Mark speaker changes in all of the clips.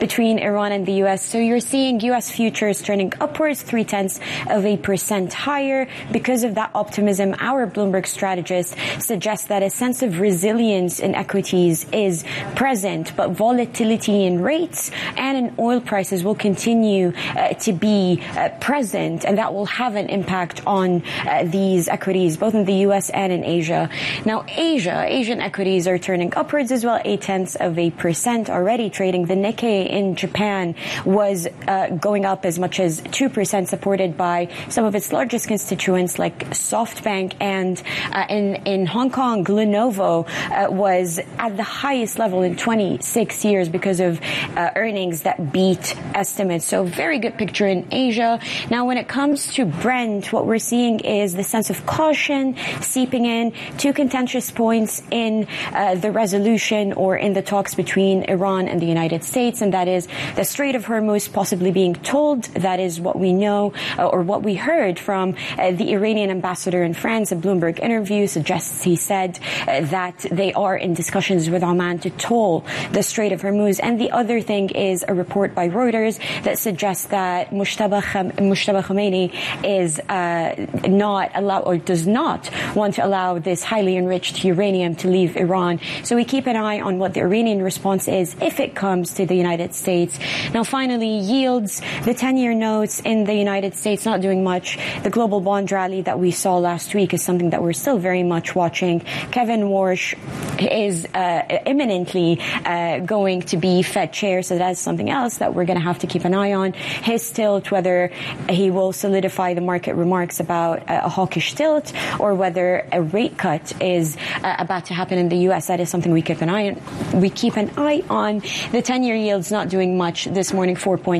Speaker 1: between Iran and the U.S. So you're seeing U.S. futures turning upwards 0.3% higher. Because of that optimism, our Bloomberg strategist suggests that a sense of resilience in equities is present, but volatility in rates and in oil prices will continue to be present, and that will have an impact on these equities, both in the U.S. and in Asia. Now, Asian equities are turning upwards as well, 0.8% already trading. The Nikkei in Japan was going up as much as 2%, supported by some of its largest constituents like SoftBank, and in Hong Kong, Lenovo was at the highest level in 26 years because of earnings that beat estimates. So very good picture in Asia. Now, when it comes to Brent, what we're seeing is the sense of caution seeping in. Two contentious points in the resolution or in the talks between Iran and the United States, and that is the Strait of Hormuz possibly being tolled. That is what we know, or what we heard from the Iranian ambassador in France. A Bloomberg interview suggests he said that they are in discussions with Oman to toll the Strait of Hormuz. And the other thing is a report by Reuters that suggests that Mujtaba Khomeini is not allowed, or does not want to allow this highly enriched uranium to leave Iran. So we keep an eye on what the Iranian response is if it comes to the United States. Now, finally, yields. The 10-year notes in the United States not doing much. The global bond rally that we saw last week is something that we're still very much watching. Kevin Warsh is imminently going to be Fed chair, so that's something else that we're going to have to keep an eye on. His tilt, whether he will solidify the market remarks about a hawkish tilt or whether a rate cut is about to happen in the U.S., that is something we keep an eye on. We keep an eye on. The 10-year yield's not doing much this morning,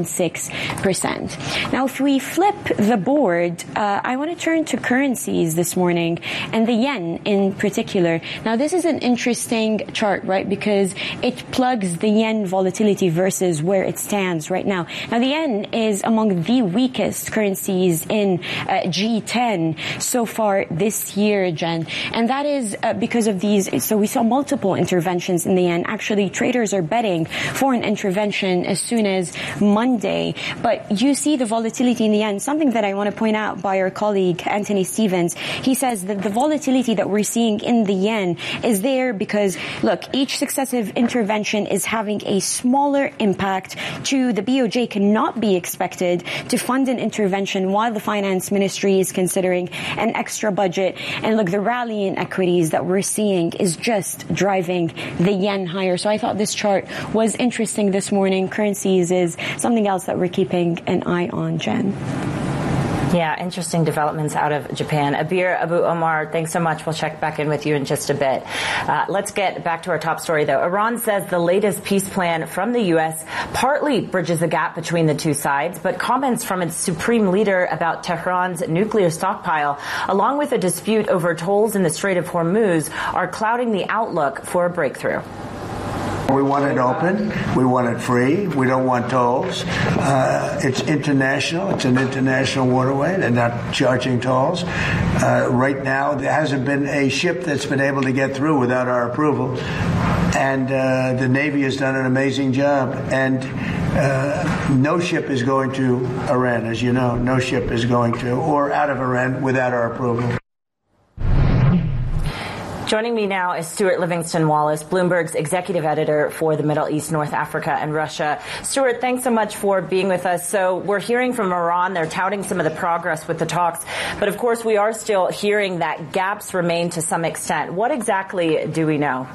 Speaker 1: 4.6%. Now, if we flip the board, I want to turn to currencies this morning, and the yen in particular. Now, this is an interesting chart, right, because it plugs the yen volatility versus where it stands right now. Now, the yen is among the weakest currencies in G10 so far this year, Jen, and that is because of these. So we saw multiple interventions in the yen. Actually, traders are betting for an intervention as soon as Monday, but you see the volatility in the yen. Something that I want to point out by our colleague Anthony Stevens, he says that the volatility that we're seeing in the yen is there because, look, each successive intervention is having a smaller impact to the BOJ cannot be expected to fund an intervention while the finance ministry is considering an extra budget. And look, the rally in equities that we're seeing is just driving the yen higher. So I thought this chart was interesting this morning. Currencies is something else that we're keeping an eye on, Jen.
Speaker 2: Yeah, interesting developments out of Japan. Abir Abu Omar, thanks so much. We'll check back in with you in just a bit. Let's get back to our top story, though. Iran says the latest peace plan from the U.S. partly bridges the gap between the two sides, but comments from its supreme leader about Tehran's nuclear stockpile, along with a dispute over tolls in the Strait of Hormuz, are clouding the outlook for a breakthrough.
Speaker 3: We want it open. We want it free. We don't want tolls. It's international. It's an international waterway. They're not charging tolls. Right now, there hasn't been a ship that's been able to get through without our approval. And the Navy has done an amazing job. And no ship is going to Iran, as you know. No ship is going to, or out of Iran without our approval.
Speaker 2: Joining me now is Stuart Livingston-Wallace, Bloomberg's executive editor for the Middle East, North Africa, and Russia. Stuart, thanks so much for being with us. So we're hearing from Iran. They're touting some of the progress with the talks. But, of course, we are still hearing that gaps remain to some extent. What exactly do we know?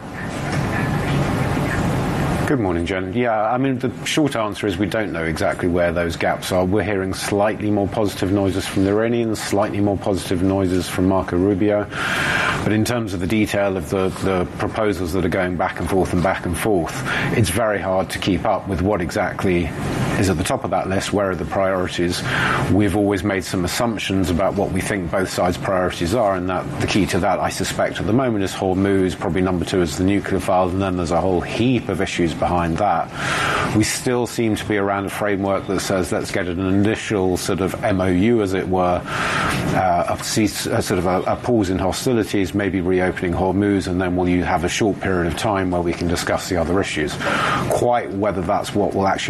Speaker 4: Good morning, Jen. Yeah, I mean, the short answer is we don't know exactly where those gaps are. We're hearing slightly more positive noises from the Iranians, slightly more positive noises from Marco Rubio. But in terms of the detail of the proposals that are going back and forth, it's very hard to keep up with what exactly is at the top of that list. Where are the priorities? We've always made some assumptions about what we think both sides' priorities are, and that the key to that, I suspect, at the moment is Hormuz. Probably number two is the nuclear files, and then there's a whole heap of issues behind that. We still seem to be around a framework that says let's get an initial sort of MOU, as it were, a pause in hostilities, maybe reopening Hormuz, and then you have a short period of time where we can discuss the other issues. Quite whether that's what will actually